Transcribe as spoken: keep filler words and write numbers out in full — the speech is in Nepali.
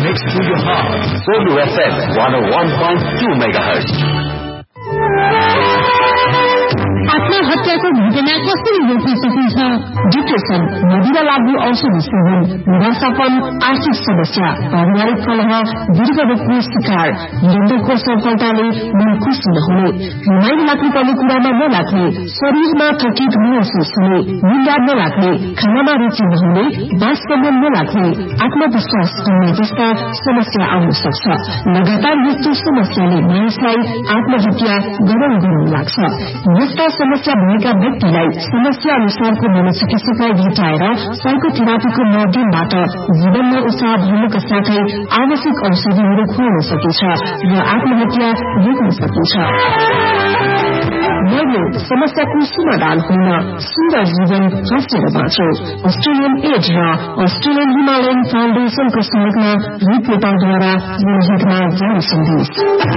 next to your heart. Solu F M one oh one point two megahertz. आत्महत्याको घटना कसरी रोक्न सकिन्छ? डिप्रेसन, मदिरा लागू औषधि सेवन, निराशापन, आर्थिक समस्या, पारिवारिक कलह, दीर्घवृत्ति शिकार, निरन्तरको सफलताले मन खुसी नहुने, रमाइलो लाग्ने पर्ने कुरामा नलाग्ने, शरीरमा थकित महसुस हुने, निन्दा नलाग्ने, खानामा रुचि नहुने, बास गर्न नलाग्ने, आत्मविश्वास कमी जस्ता समस्या आउन सक्छ। लगातार यस्तो समस्याले मानिसलाई आत्महत्या गरौँ गरौँ लाग्छ। यस्ता समस्या भएका व्यक्तिलाई समस्या अनुसारको मनोचिकित्सकलाई भेटाएर साइकोथेरापीको माध्यमबाट जीवनमा उत्साह भर्नुका साथै आवश्यक औषधिहरू खुवाउन सकिन्छ र आत्महत्या रोक्न सकिन्छ। मर्नु समस्याको समाधान हुन, सुन्दर जीवन हाँसेर बाँचो। अस्ट्रेलियन एड र अस्ट्रेलियन हिमालयन फाउन्डेशनको सहयोगमा रिपोर्टरद्वारा जनहितमा जारी सन्देश।